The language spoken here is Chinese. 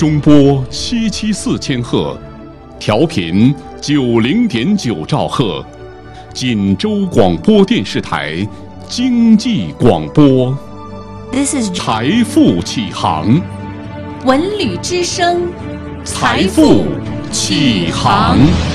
中波774千赫，调频90.9兆赫，锦州广播电视台经济广播。 This is 财富启航， 文旅之声， 财富启航。